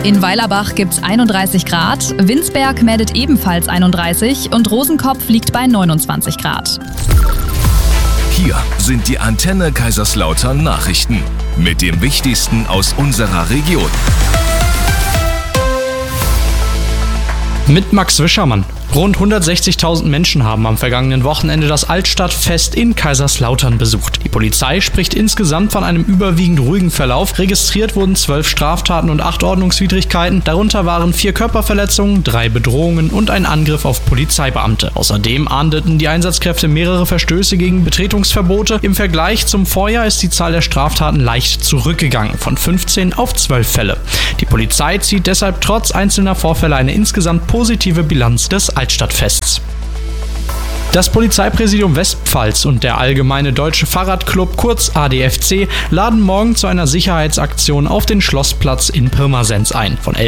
In Weilerbach gibt's 31 Grad, Winsberg meldet ebenfalls 31 und Rosenkopf liegt bei 29 Grad. Hier sind die Antenne Kaiserslautern Nachrichten mit dem Wichtigsten aus unserer Region. Mit Max Wischermann. Rund 160.000 Menschen haben am vergangenen Wochenende das Altstadtfest in Kaiserslautern besucht. Die Polizei spricht insgesamt von einem überwiegend ruhigen Verlauf. Registriert wurden 12 Straftaten und 8 Ordnungswidrigkeiten. Darunter waren 4 Körperverletzungen, 3 Bedrohungen und ein Angriff auf Polizeibeamte. Außerdem ahndeten die Einsatzkräfte mehrere Verstöße gegen Betretungsverbote. Im Vergleich zum Vorjahr ist die Zahl der Straftaten leicht zurückgegangen, von 15 auf 12 Fälle. Die Polizei zieht deshalb trotz einzelner Vorfälle eine insgesamt positive Bilanz des Altstadtfests. Das Polizeipräsidium Westpfalz und der Allgemeine Deutsche Fahrradclub, kurz ADFC, laden morgen zu einer Sicherheitsaktion auf den Schlossplatz in Pirmasens ein. Von